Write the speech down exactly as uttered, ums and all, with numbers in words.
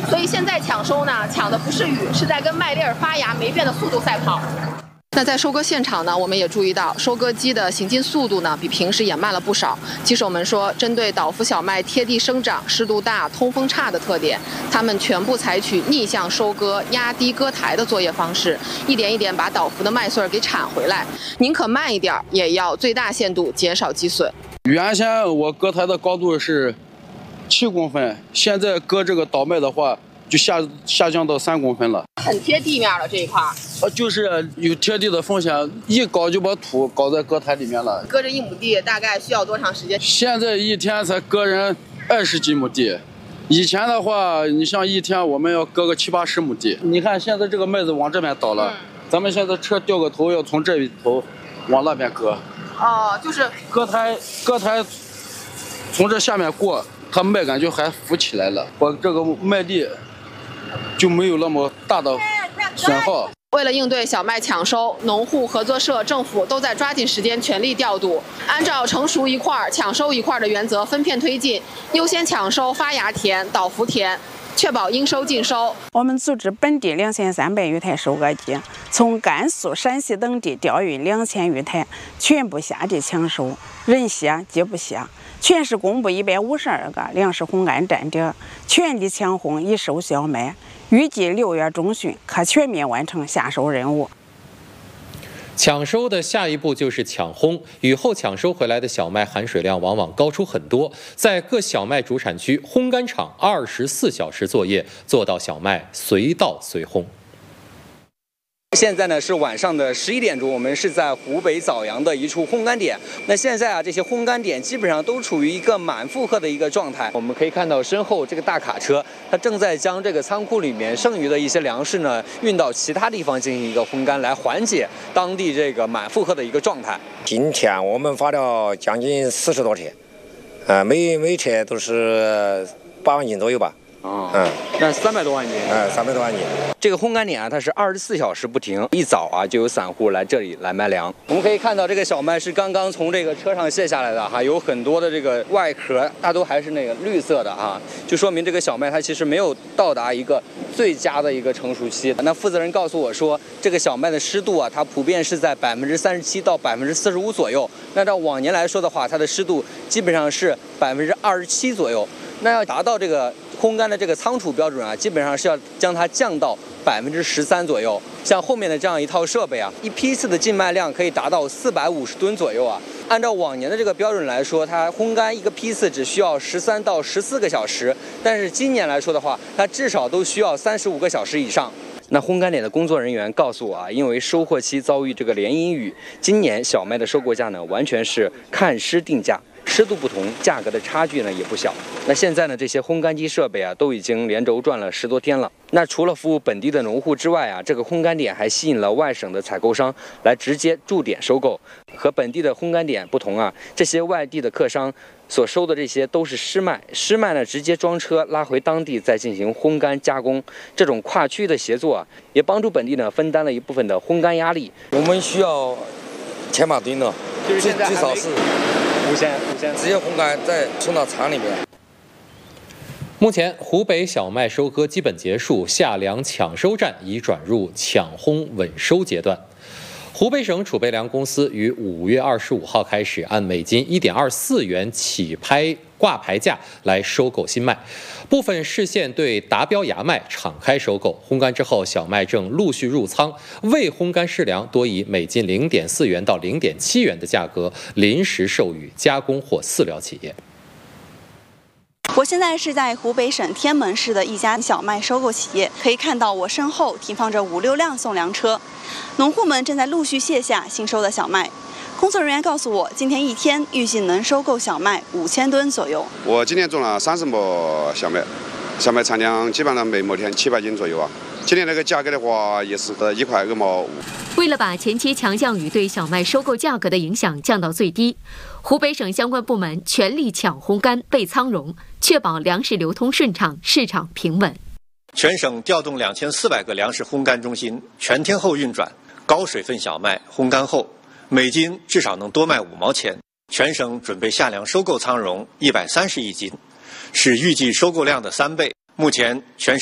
所以现在抢收呢，抢的不是雨，是在跟麦粒儿发芽霉变的速度赛跑。那在收割现场呢，我们也注意到收割机的行进速度呢比平时也慢了不少。技手们说，针对倒伏小麦贴地生长、湿度大、通风差的特点，他们全部采取逆向收割、压低割台的作业方式，一点一点把倒伏的麦穗给铲回来，宁可慢一点，也要最大限度减少积损。 原先我割台的高度是七公分，现在割这个倒麦的话，就下下降到三公分了， 很贴地面了这一块。 呃，就是有贴地的风险，一搞就把土搞在割台里面了。 割这一亩地大概需要多长时间？ 现在一天才割人二十几亩地，以前的话，你像一天我们要割个七八十亩地。你看现在这个麦子往这边倒了，嗯、咱们现在车掉个头要从这一头往那边割。 哦，就是割台割台从这下面过，它麦秆就还浮起来了，我这个麦地就没有那么大的损耗。 为了应对小麦抢收，农户合作社、政府都在抓紧时间全力调度，按照成熟一块抢收一块的原则分片推进，优先抢收发芽田、倒伏田，确保应收尽收。 我们组织本地两千三百余台收割机，从甘肃、陕西等地调运两千余台，全部下地抢收，人歇皆不歇。全市公布一百五十二个粮食烘干站点，全力抢烘已收小麦，预计六月中旬可全面完成下收任务。 抢收的下一步就是抢烘，雨后抢收回来的小麦含水量往往高出很多，在各小麦主产区，烘干厂二十四小时作业，做到小麦随到随烘。 现在呢是晚上的十一点钟，我们是在湖北枣阳的一处烘干点。那现在啊，这些烘干点基本上都处于一个满负荷的一个状态。我们可以看到身后这个大卡车，它正在将这个仓库里面剩余的一些粮食呢运到其他地方进行一个烘干，来缓解当地这个满负荷的一个状态。 今天我们发了将近四十多车，呃，每每车都是八万斤左右吧。 啊，嗯，那三百多万斤， 哎，三百多万斤。 这个烘干点啊，它是二十四小时不停，一早啊就有散户来这里来卖粮。我们可以看到，这个小麦是刚刚从这个车上卸下来的哈，有很多的这个外壳大都还是那个绿色的哈，就说明这个小麦它其实没有到达一个最佳的一个成熟期。那负责人告诉我说，这个小麦的湿度啊，它普遍是在百分之三十七到百分之四十五左右。那照往年来说的话，它的湿度基本上是百分之二十七左右。那要达到这个烘干的这个仓储标准啊，基本上是要将它降到百分之十三左右。像后面的这样一套设备啊，一批次的进麦量可以达到四百五十吨左右啊。按照往年的这个标准来说，它烘干一个批次只需要十三到十四个小时，但是今年来说的话，它至少都需要三十五个小时以上。那烘干点的工作人员告诉我啊，因为收获期遭遇这个连阴雨，今年小麦的收购价呢完全是看湿定价。湿度不同，价格的差距呢也不小。那现在呢，这些烘干机设备啊都已经连轴转了十多天了。那除了服务本地的农户之外啊，这个烘干点还吸引了外省的采购商来直接驻点收购。和本地的烘干点不同啊，这些外地的客商所收的这些都是湿麦，湿麦呢直接装车拉回当地再进行烘干加工。这种跨区的协作啊，也帮助本地呢分担了一部分的烘干压力。 我们需要千把吨的， 就是现在最少是。 五千五千， 直接烘干再送到厂里面。 目前，湖北小麦收割基本结束，夏粮抢收站已转入抢烘稳收阶段。湖北省储备粮公司于五月二十五号开始按每斤一点二四元起拍挂牌价来收购新麦，部分市县对达标芽麦敞开收购。烘干之后，小麦正陆续入仓，未烘干湿粮多以每斤零点四元到零点七元的价格临时授予加工或饲料企业。 我现在是在湖北省天门市的一家小麦收购企业，可以看到我身后停放着五六辆送粮车，农户们正在陆续卸下新收的小麦。工作人员告诉我，今天一天预计能收购小麦五千吨左右。 我今天种了三十亩小麦，小麦产量基本上每亩田七百斤左右啊。今天那个价格的话，也是一块二毛五。 为了把前期强降雨对小麦收购价格的影响降到最低，湖北省相关部门全力抢烘干备仓容，确保粮食流通顺畅，市场平稳。 全省调动两千四百个粮食烘干中心，全天候运转，高水分小麦烘干后，每斤至少能多卖五毛钱。全省准备夏粮收购仓容一百三十亿斤，是预计收购量的三倍。目前全省